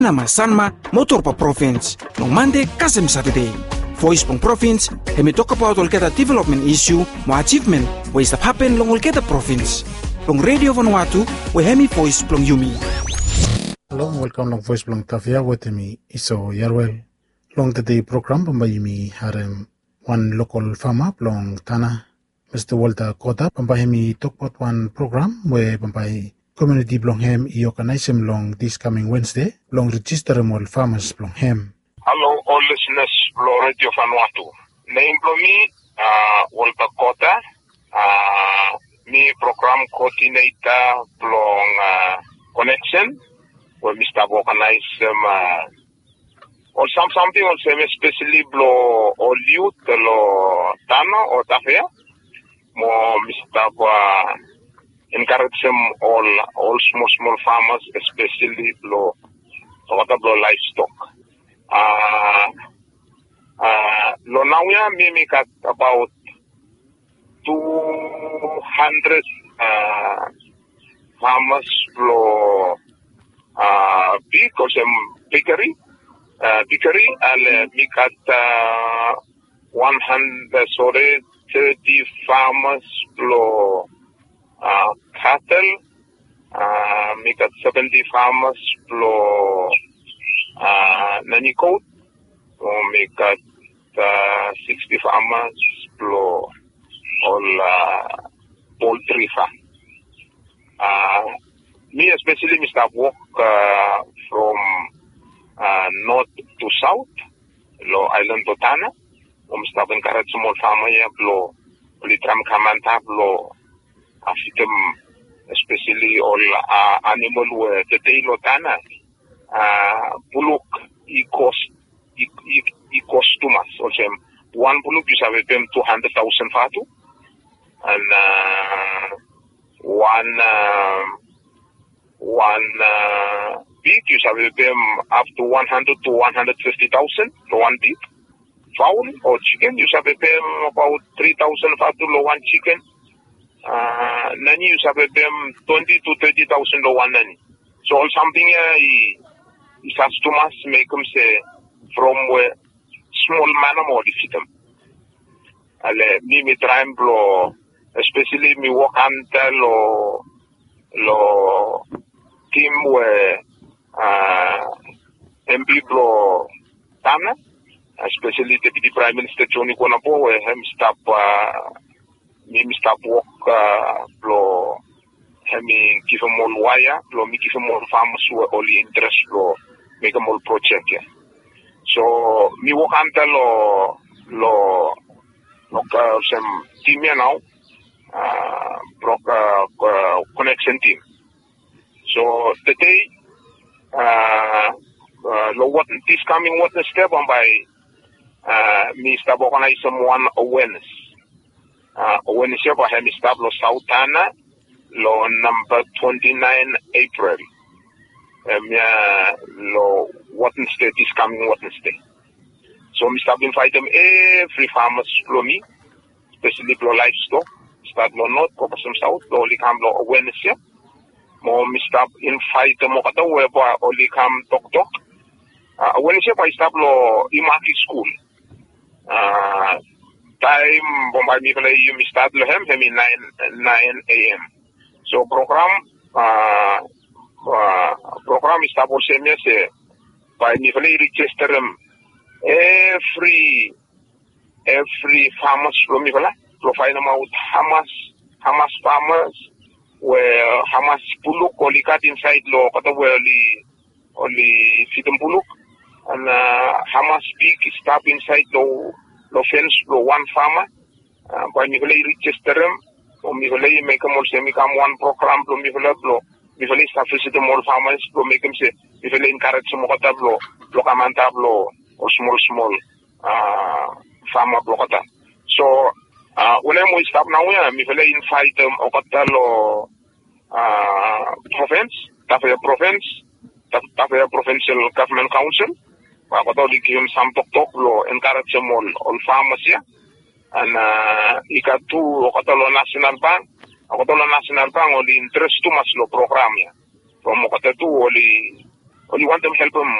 nama Sanma motor pa province. Long Monday kasem Saturday. Voice pong province, he may talk about Olketa development issue, mo achievement, what is happen long Olketa province. Long Radio Vanuatu, we hemi voice plong Yumi. Hello, welcome long voice plong Tafia with me, Iso Yarwell. Long today program pambayimi harem one local farmer plong Tana. Mr. Walter Kota pambayimi talk about one program where pambay community plong hem I organize him long this coming Wednesday, long register all farmers plong hem. Hello, all listeners from Radio Vanuatu. Name for me, Walter Kota, me program coordinator from Connection, where we start organize or something or especially blow all youth, lo Tana or Tafea, more Mr. Encourage them all small farmers, especially blow livestock. Lonawia me got about 200 farmers flow big or some pickery and me got 130 farmers flow cattle, me got 70 farmers flow nani coat, we got 60 farmers blow all poultry farm. Me especially me start walk from north to south, lo island to Tana. Start encourage small farmer here blow litram kamanta blow afitem especially all animal where the day lo Tana. Buluk cost too much. Also, one buluk you have them 200,000 fatu, and one pig you have them up to 100 to 150,000 for one pig. Fowl or chicken you have them about 3,000 fatu for one chicken. Nani you have them 20 to 30,000 for one nani. So all something it has too much make them say from where small manner more defeat them. Me try and blow, especially me work until lo team where MP blow Tana, especially Deputy Prime Minister Johnny Konapo where him stop work blow. Me give them all wire, me give them all farmers who are only interest, make them all project. Yeah. So me work until some team here now, connection team. So today, what this coming what the step on by me start organize some one awareness. Awareness here by him start South Tana. Law number 29 April. Law Wednesday is coming Wednesday. So we start invite them every farmers flow me, especially blow livestock. Start law north, go some south, only come law awareness here. More we start invite them over where only come talk. Awareness here by start law Imaki school. Time by me play you start law him 9 a.m. So program is about say by nivele register every farmers from nivela profile them out Hamas farmers where Hamas puluk only cut inside lo kata where only fit them puluk and Hamas pig stop inside lo fence lo one farmer by nivele register them. We will make them also become one program. We will establish the more farmers. We make them say we will encourage some more tablo, locamanta tablo, or small farmer blocata. So when we stop now, we will invite them okatalo province, Tafea province, Tafea provincial government council. We will give them some talk, encourage them all farmers here. And ikatu okatalo national bank only interest too much lo program ya from okatatu only only want them help them